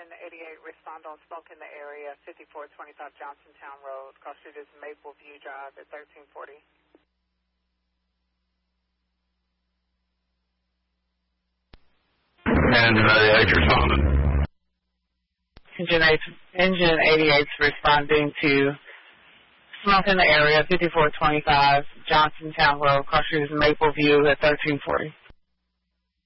88, respond on smoke in the area, 5425 Johnsontown Road. Cross street is Maple View Drive at 1340. Engine 88 responding. Engine 88 responding to smoke in the area, 5425 Johnsontown Road. Cross street is Maple View at 1340.